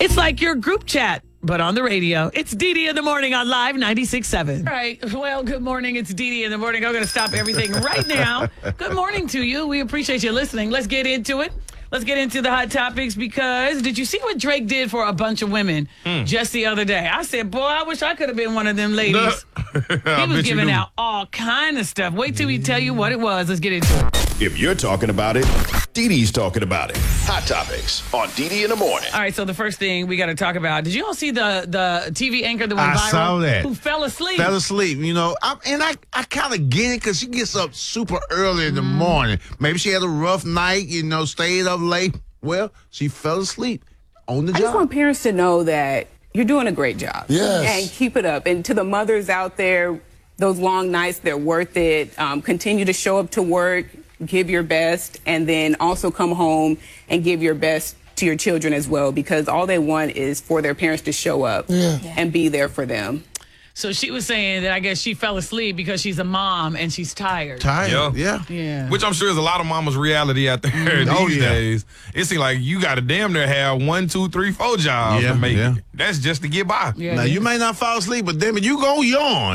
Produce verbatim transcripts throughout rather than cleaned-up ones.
It's like your group chat, but on the radio. It's Dee Dee in the morning on Live ninety-six point seven. All right. Well, good morning. It's Dee Dee in the morning. I'm going to stop everything right now. Good morning to you. We appreciate you listening. Let's get into it. Let's get into the hot topics because did you see what Drake did for a bunch of women mm. just the other day? I said, boy, I wish I could have been one of them ladies. He was giving out all kind of stuff. Wait till we tell you what it was. Let's get into it. If you're talking about it, Dee Dee's talking about it. Hot topics on Dee Dee in the morning. All right, so the first thing we got to talk about, did you all see the, the T V anchor that went I viral? saw that. Who fell asleep. Fell asleep, you know. I, and I, I kind of get it because she gets up super early in the mm. morning. Maybe she had a rough night, you know, stayed up late. Well, she fell asleep on the I job. I just want parents to know that you're doing a great job. Yes. And keep it up. And to the mothers out there, those long nights, they're worth it. Um, continue to show up to work, give your best, and then also come home and give your best to your children as well, because all they want is for their parents to show up yeah. and be there for them. So she was saying that I guess she fell asleep because she's a mom and she's tired. Tired, yeah. yeah. Yeah. Which I'm sure is a lot of mama's reality out there mm. these oh, yeah. days. It seems like you got to damn near have one, two, three, four jobs yeah, to make yeah. it. That's just to get by. Yeah, now, yeah. you may not fall asleep, but damn it, you gonna yawn.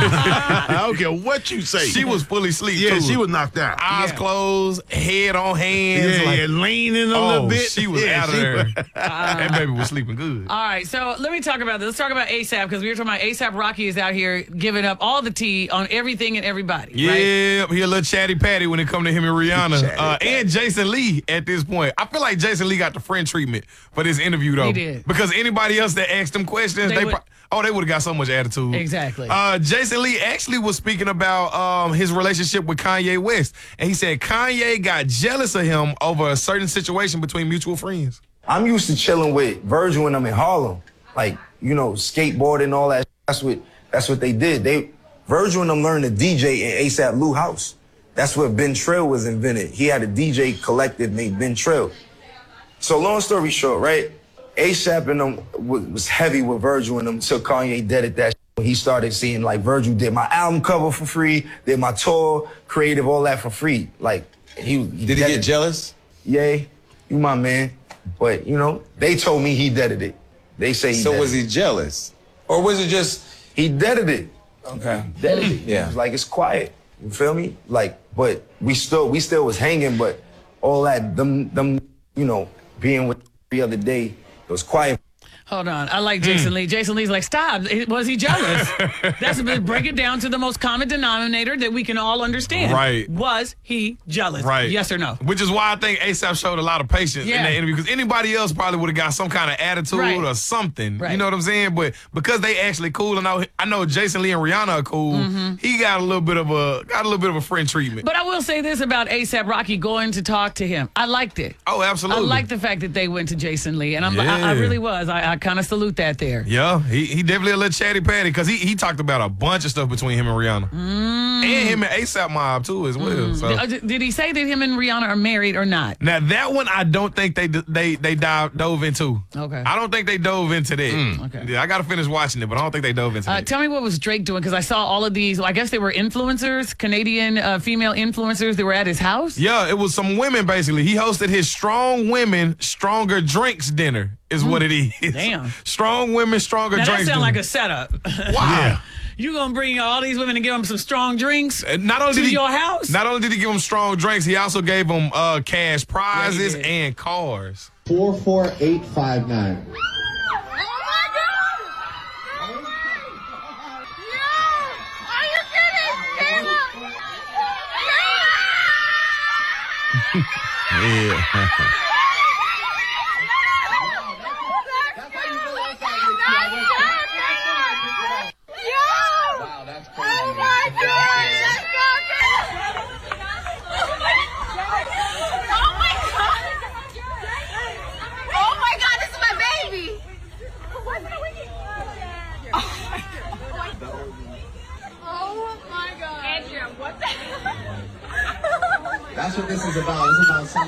I don't care what you say. She was fully asleep, Yeah, too. she was knocked out. Eyes yeah. closed, head on hands. Yeah, like, yeah, leaning a oh, little bit. she was yeah, out of she there. Was, that baby was sleeping good. All right, so let me talk about this. Let's talk about ASAP because we were talking about ASAP Rocky is out here giving up all the tea on everything and everybody. Yeah, right? he a little chatty patty when it come to him and Rihanna. Uh, and Jason Lee at this point. I feel like Jason Lee got the friend treatment for this interview, though. He did. Because anybody else that asked him questions, They they, would, pro- oh, they would have got so much attitude. Exactly. Uh, Jason Lee actually was speaking about um, his relationship with Kanye West. And he said Kanye got jealous of him over a certain situation between mutual friends. I'm used to chilling with Virgil when I'm in Harlem. Like, you know, skateboarding, all that. That's what, that's what they did. They Virgil and them learned to D J in ASAP Lou house. That's where Ben Trail was invented. He had a D J collective named Ben Trail. So long story short, right? ASAP and them was heavy with Virgil and them until Kanye did it. That shit. He started seeing like Virgil did my album cover for free, did my tour, creative, all that for free. Like he, he did he get jealous? Yay, you my man. But you know, they told me he deaded it. They say he so deaded was he jealous, or was it just he deaded it? Okay. Deaded it. Yeah. It's like it's quiet. You feel me? Like, but we still we still was hanging, but all that them them you know being with the other day, it was quiet. Hold on. I like Jason mm. Lee. Jason Lee's like, stop. Was he jealous? That's break it down to the most common denominator that we can all understand. Right. Was he jealous? Right. Yes or no? Which is why I think ASAP showed a lot of patience yeah. in that interview, because anybody else probably would have got some kind of attitude right. or something. Right. You know what I'm saying? But because they actually cool, and I know, I know Jason Lee and Rihanna are cool, mm-hmm. he got a little bit of a got a little bit of a friend treatment. But I will say this about ASAP Rocky going to talk to him. I liked it. Oh, absolutely. I liked the fact that they went to Jason Lee, and I'm, yeah. I, I really was. I, I kind of salute that there. Yeah, he, he definitely a little chatty patty because he, he talked about a bunch of stuff between him and Rihanna. Mm. And him and ASAP Mob, too, as well. Mm. So. Did, did he say that him and Rihanna are married or not? Now, that one I don't think they they they dive, dove into. Okay. I don't think they dove into that. Mm. Okay. Yeah, I got to finish watching it, but I don't think they dove into uh, that. Tell me what was Drake doing, because I saw all of these, well, I guess they were influencers, Canadian uh, female influencers that were at his house? Yeah, it was some women, basically. He hosted his Strong Women, Stronger Drinks dinner is mm. what it is. Damn. Strong Women, Stronger now, Drinks that sounds dinner. like a setup. Wow. Yeah. You gonna bring all these women and give them some strong drinks and not only to did he, your house? Not only did he give them strong drinks, he also gave them uh, cash prizes yeah, and cars. Four four eight five nine. Yeah. That's what this is about. It's about